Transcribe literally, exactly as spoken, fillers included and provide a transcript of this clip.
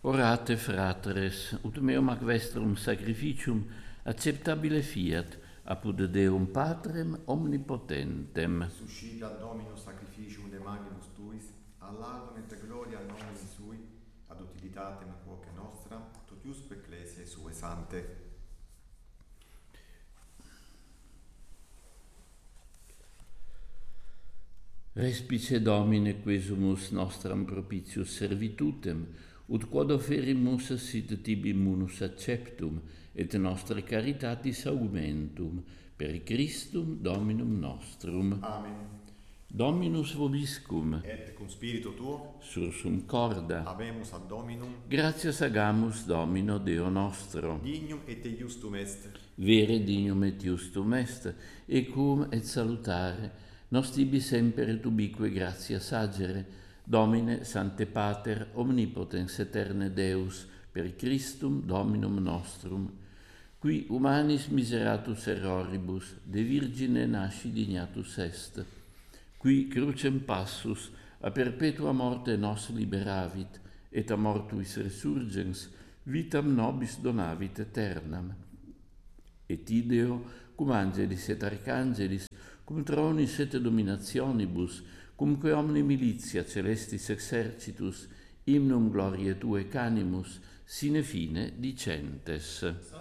Orate fratres, ut meum ac vestrum sacrificium acceptabile fiat, apud Deum Patrem omnipotentem. Suscita Dominus sacrificium de magibus tuis, ad laudum et gloria nomini sui, ad utilitatem quoque nostra, totiusque ecclesiae sue sante. Respice Domine quesumus nostram propitius servitutem, ut quod offerimus sit tibi munus acceptum, et nostre caritatis augmentum, per Christum Dominum nostrum. Amen. Dominus vobiscum, Et cum spiritu tuo, sursum corda, habemus ad Dominum, gratias agamus Domino Deo nostro, dignum et iustum est, vere dignum et justum est, equum et salutare, nos tibi semper et ubique gratias agere, Domine Sancte Pater, omnipotens eterne Deus, per Christum Dominum nostrum, qui humanis miseratus erroribus, de Virgine nasci dignatus est, qui crucem passus, a perpetua morte nos liberavit, et a mortuis resurgens, vitam nobis donavit aeternam. Et ideo, cum angelis et arcangelis, cum tronis et dominationibus, cumque omni militia celestis exercitus, hymnum gloriae Tuae canimus, sine fine dicentes.